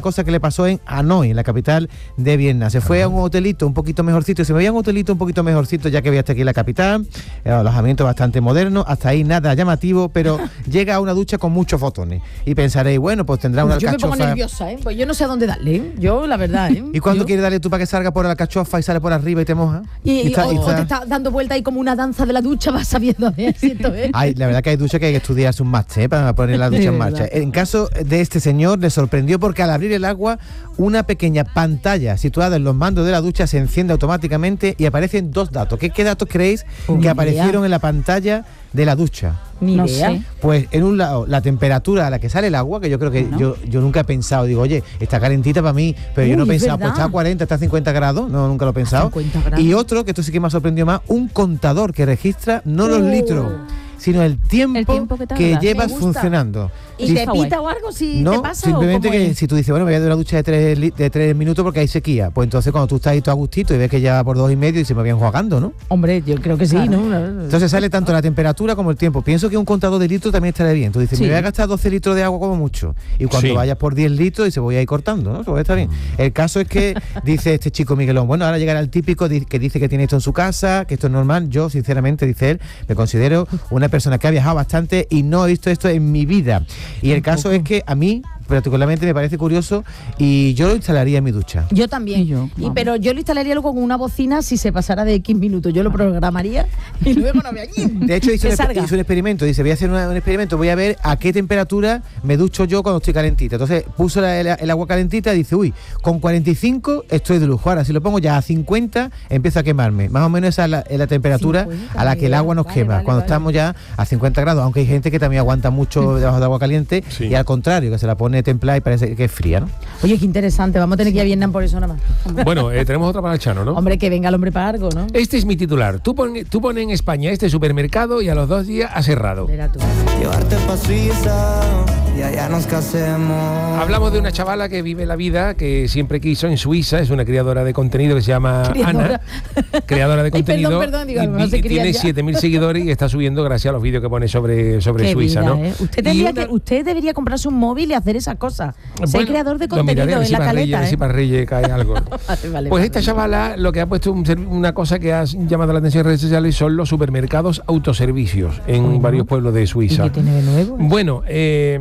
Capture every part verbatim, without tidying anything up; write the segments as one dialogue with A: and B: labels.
A: cosa que le pasó en Hanoi, en la capital de Vietnam. Se fue a un hotelito un poquito mejorcito, se me veía un hotelito un poquito mejorcito ya que había hasta aquí en la capital, el alojamiento bastante moderno, hasta ahí nada llamativo, pero llega a una ducha con muchos fotones. Y pensaréis, bueno, pues tendrá una
B: yo
A: alcachofa.
B: Yo me pongo nerviosa, ¿eh? Pues yo no sé a dónde darle, ¿eh? Yo, la verdad, ¿eh?
A: ¿Y cuándo
B: yo...
A: quieres darle tú para que salga por la alcachofa y sale por arriba y te moja?
B: Y, y, y
A: está,
B: o,
A: y
B: o te está dando vuelta ahí como una danza de la ducha, vas sabiendo, ¿eh? Siento, ¿eh?
A: Ay, la verdad que hay duchas que hay que estudiarse un máster, ¿eh? Para poner la ducha en marcha. En caso de este señor, le sorprendió porque al abrir el agua, una pequeña pantalla situada en los mandos de la ducha se enciende automáticamente y aparecen dos datos. ¿Qué, qué datos creéis
B: Uy,
A: que aparecieron
B: idea.
A: en la pantalla de la ducha?
B: Ni
C: no
B: idea.
C: sé.
A: Pues en un lado, la temperatura a la que sale el agua, que yo creo que
C: ¿No?
A: yo, yo nunca he pensado, digo, oye, está calentita para mí, pero
B: Uy,
A: yo no he
B: es
A: pensado, pues
B: verdad.
A: está a cuarenta, está a cincuenta grados, no, nunca lo he pensado.
B: cincuenta grados.
A: Y otro, que esto sí que me ha sorprendido más, un contador que registra no los
B: Oh.
A: litros, sino el tiempo,
C: El tiempo que tarda.
A: que
C: Me
A: llevas
B: gusta.
A: funcionando.
B: ¿Y
A: Dice-
B: te pita o algo si
A: no,
B: te pasa?
A: simplemente
B: o cómo
A: que
B: es?
A: si tú dices, bueno, me voy a dar una ducha de tres, li- de tres minutos porque hay sequía, pues entonces cuando tú estás ahí todo a gustito y ves que ya va por dos y medio y se me vienen jugando, ¿no?
B: Hombre, yo creo que sí,
C: Claro.
B: ¿no?
A: Entonces sale tanto la temperatura como el tiempo. Pienso que un contador de litros también estaría bien. Tú dices,
B: Sí.
A: me voy a gastar doce litros de agua como mucho. Y cuando
D: Sí.
A: vayas por diez litros, dice, voy a ir cortando, ¿no? Pues está bien. El caso es que dice este chico Miguelón, bueno, ahora llegará el típico di- que dice que tiene esto en su casa, que esto es normal. Yo, sinceramente, dice él, me considero una persona que ha viajado bastante y no he visto esto en mi vida. Y el caso es que a mí, particularmente, me parece curioso y yo lo instalaría en mi ducha.
B: Yo también.
C: Y yo,
B: Y,
C: vamos.
B: pero yo lo instalaría luego con una bocina si se pasara de X minutos. Yo lo programaría y luego no me allí.
A: De hecho, hizo
B: Que
A: un,
B: salga.
A: hizo un experimento. Dice, voy a hacer una- un experimento, voy a ver a qué temperatura me ducho yo cuando estoy calentita. Entonces, puso la- el, el agua calentita y dice, uy, con cuarenta y cinco estoy de lujo. Ahora, si lo pongo ya a cincuenta, empieza a quemarme. Más o menos esa es la, es la temperatura
B: cincuenta,
A: a la que el agua nos
B: vale,
A: quema.
B: vale,
A: cuando
B: vale.
A: estamos ya a cincuenta grados, aunque hay gente que también aguanta mucho debajo de agua caliente
D: Sí.
A: y al contrario, que se la pone templada y parece que es fría, ¿no?
B: Oye, qué interesante. Vamos a tener que ir a Vietnam por eso nada más.
D: Bueno, eh, tenemos otra para el Chano, ¿no?
B: Hombre, que venga el hombre para algo, ¿no?
D: Este es mi titular. Tú pones tú pon en España este supermercado y a los dos días ha cerrado.
B: Verá tú.
E: Llevarte pa' Suiza y allá nos casemos.
D: Hablamos de una chavala que vive la vida que siempre quiso en Suiza, es una creadora de contenido que se llama
B: Criadora.
D: Ana, creadora de
B: Ay, perdón,
D: contenido,
B: perdón, digo,
D: y,
B: no se
D: y
B: cría
D: tiene
B: ya.
D: siete mil seguidores y está subiendo gracias a los vídeos que pone sobre, sobre
B: Qué
D: Suiza,
B: vida,
D: ¿no?
B: ¿eh? Usted,
D: Y
B: tendría
D: una-
B: que, usted debería comprarse un móvil y hacer esas cosas. Ser
D: Bueno,
B: creador de
D: lo miraré,
B: contenido
D: a ver
B: en
D: si
B: la
D: para Reyes, a
B: caleta.
D: ver si
B: ¿eh?
D: para Reyes cae algo.
B: Vale, vale,
D: Pues
B: vale.
D: esta chavala lo que ha puesto un ser- una cosa que ha llamado la atención en redes sociales son los supermercados autoservicios en
B: Bueno.
D: varios pueblos de
B: ¿Y
D: Suiza.
B: qué tiene de nuevo?
D: Bueno, eh,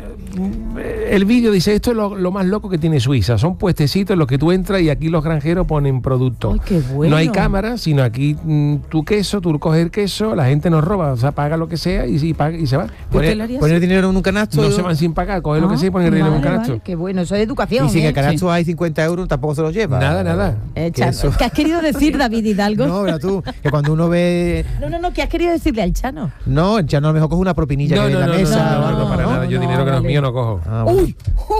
D: el vídeo dice, esto es lo, lo más loco que tiene Suiza. Son puestecitos en los que tú entras y aquí los granjeros ponen productos.
B: Ay, qué bueno.
D: No hay cámaras, sino aquí mm, tu queso, tú coges el queso, la gente no roba, o sea, paga lo que sea y, y, paga, y se va.
A: Poner,
B: lo haría
A: poner
B: así?
A: dinero en un canasto
D: No se van sin pagar, coger lo que
B: Ah,
D: sea y poner dinero en un
B: vale,
D: canasto.
B: vale, qué bueno, eso es educación.
A: y si en
B: ¿eh?
A: el canasto hay cincuenta euros, tampoco se los lleva.
D: Nada, nada.
B: Eh,
A: Que
B: Chano,
A: eso-
B: ¿Qué has querido decir, David Hidalgo?
A: No, pero tú, que cuando uno ve...
B: no, no, no, ¿qué has querido decirle al Chano?
A: No, ya no, a lo mejor coge una propinilla
D: No,
A: que hay
D: no,
A: en
D: no,
A: la
D: no,
A: mesa.
D: no, no, no,
B: no,
D: para
B: no,
D: nada. Yo
B: no,
D: dinero que no es
B: vale.
D: mío no cojo.
A: Ah, bueno.
B: Uy,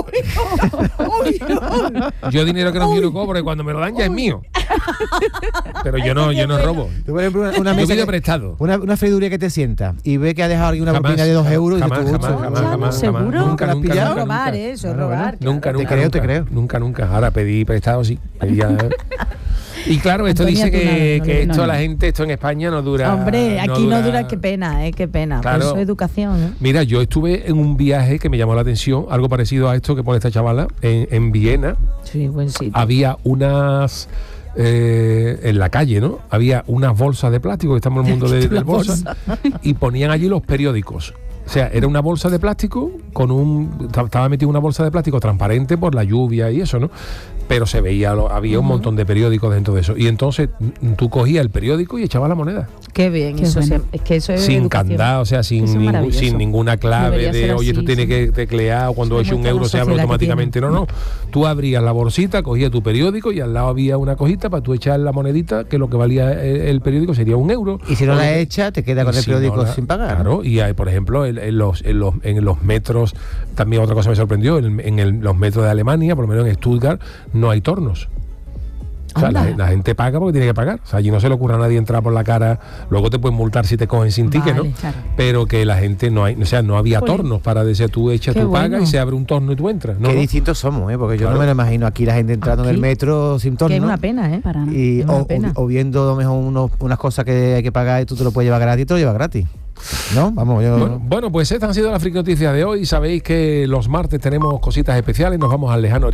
B: uy, uy.
D: Yo dinero que no es mío no cojo porque cuando me lo dan ya es mío. Pero yo no, yo no robo.
A: Tú, por ejemplo, una, una
D: Yo
A: mesa
D: pido
A: que-
D: prestado.
A: Una, una freiduría que te sienta y ve que ha dejado aquí una
D: Jamás,
A: propina de dos euros
D: jamás,
A: y dices tú,
D: jamás,
A: "Uy,
D: jamás,
B: Chano,
D: jamás,
B: ¿seguro?
D: jamás. Nunca,
A: ¿La has
D: nunca,
A: pillado?
D: nunca,
B: robar,
D: nunca.
B: ¿eh? Eso,
A: Bueno,
B: robar.
A: bueno.
B: claro.
D: Nunca,
A: Te
D: nunca.
A: creo,
D: nunca.
A: te creo.
D: Nunca, nunca. Ahora pedí prestado, sí. Pedía- Y claro, esto
B: Antonia,
D: dice
B: tú
D: que,
B: nada, no
D: que
B: le-
D: esto
C: no,
D: a la
C: no.
D: gente, esto en España no dura.
B: Hombre, aquí no dura, qué pena, ¿eh? Qué pena.
D: Claro.
B: Por eso educación, ¿eh?
D: Mira, yo estuve en un viaje que me llamó la atención, algo parecido a esto que pone esta chavala, en, en Viena.
B: Sí, buen sitio.
D: Había unas... eh, en la calle, ¿no? Había unas bolsas de plástico, que estamos en el mundo de, de
B: La
D: bolsas, y ponían allí los periódicos. O sea, era una bolsa de plástico con un... Estaba metido una bolsa de plástico transparente por la lluvia y eso, ¿no? Pero se veía, lo- había un montón de periódicos dentro de eso. Y entonces mm, tú cogías el periódico y echabas la moneda.
B: Qué bien,
C: Qué
B: eso
C: bueno.
B: se- es que eso es
D: Sin
B: educación.
D: candado, o sea, sin,
B: Eso es
D: ningún-
B: maravilloso.
D: sin ninguna clave
B: Debería
D: de,
B: ser
D: oye, tú
B: así,
D: tienes
B: sí.
D: que teclear, o cuando
B: Eso
D: eches un
B: demuestra
D: euro
B: la
D: se abre
B: sociedad que
D: automáticamente. No, no. Tú abrías la bolsita, cogías tu periódico y al lado había una cojita para tú echar la monedita, que lo que valía el, el periódico sería un euro.
A: Y si no
D: O
A: la
D: lo que-
A: echa, te queda con
D: y
A: el
D: si
A: periódico
D: no la-
A: sin pagar.
D: Claro, y hay, por ejemplo, en, en los, en, los, en los metros, también otra cosa me sorprendió, en, en el- los metros de Alemania, por lo menos en Stuttgart, no hay tornos. O sea, la,
B: Anda.
D: la gente paga porque tiene que pagar. O sea, allí no se le ocurre a nadie entrar por la cara. Luego te pueden multar si te cogen sin ticket,
B: Vale,
D: ¿no?
C: claro.
D: Pero que la gente no hay, o sea, no había
B: Jolín.
D: tornos para decir tú echas,
B: Qué
D: tú pagas
B: bueno.
D: y se abre un torno y tú entras. ¿no?
A: Qué
D: ¿no?
A: distintos somos, ¿eh? Porque yo
D: Claro.
A: no me lo imagino aquí la gente entrando en
B: Aquí.
A: el metro sin
B: Que
A: torno.
B: es una pena, ¿eh?
C: Para nada.
A: Y,
B: Es una
A: o,
B: pena.
A: o- o viendo a lo mejor unos- unas cosas que hay que pagar y tú te lo puedes llevar gratis y te lo llevas gratis. ¿No? Vamos, yo...
D: Bueno, bueno, pues estas han sido las friki noticias de hoy. Sabéis que los martes tenemos cositas especiales. Nos vamos al lejano